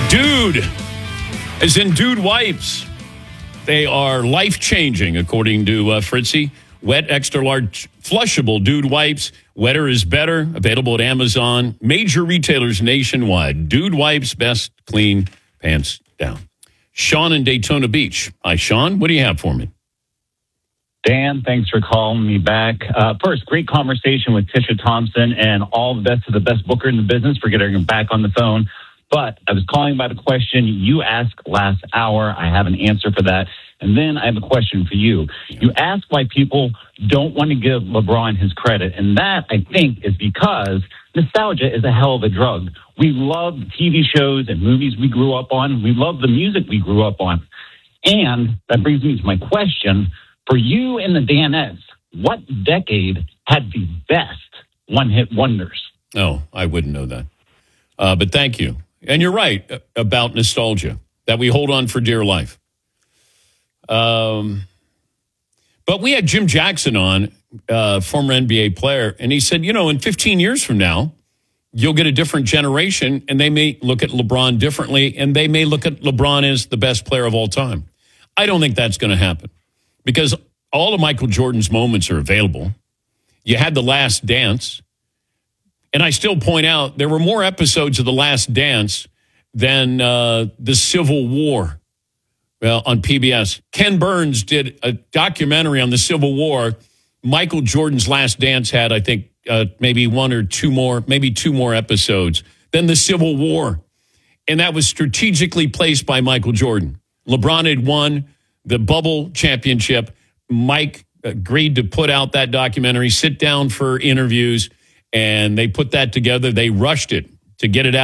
Dude, as in Dude wipes. They are life-changing, according to Fritzy. Wet, extra-large, flushable Dude wipes. Wetter is better. Available at Amazon. Major retailers nationwide. Dude wipes, best clean pants down. Sean in Daytona Beach. Hi, Sean. What do you have for me? Dan, thanks for calling me back. First, great conversation with Tisha Thompson, and all the best to the best booker in the business for getting her back on the phone. But I was calling about a question you asked last hour. I have an answer for that. And then I have a question for you. You asked why people don't want to give LeBron his credit. And that, I think, is because nostalgia is a hell of a drug. We love TV shows and movies we grew up on. We love the music we grew up on. And that brings me to my question. For you and the Danettes, what decade had the best one-hit wonders? Oh, I wouldn't know that. But thank you. And you're right about nostalgia, that we hold on for dear life. But we had Jim Jackson on, former NBA player, and he said, in 15 years from now, you'll get a different generation, and they may look at LeBron differently, and they may look at LeBron as the best player of all time. I don't think that's going to happen because all of Michael Jordan's moments are available. You had The Last Dance. And I still point out there were more episodes of The Last Dance than the Civil War on PBS. Ken Burns did a documentary on the Civil War. Michael Jordan's Last Dance had, I think, maybe one or two more, maybe two more episodes than the Civil War. And that was strategically placed by Michael Jordan. LeBron had won the bubble championship. Mike agreed to put out that documentary, sit down for interviews, and they put that together. They rushed it to get it out.